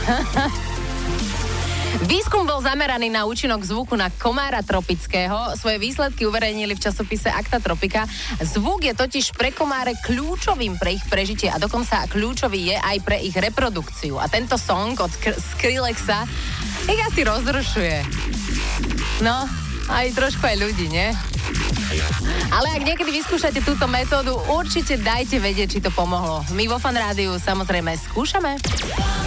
Výskum bol zameraný na účinok zvuku na komára tropického. Svoje výsledky uverejnili v časopise Acta Tropica. Zvuk je totiž pre komáre kľúčovým pre ich prežitie a dokonca kľúčový je aj pre ich reprodukciu. A tento song od Skrillexa ich asi rozrušuje. No, aj trošku aj ľudí, nie? Ale ak niekedy vyskúšate túto metódu, určite dajte vedieť, či to pomohlo. My vo Fan Rádiu samozrejme skúšame.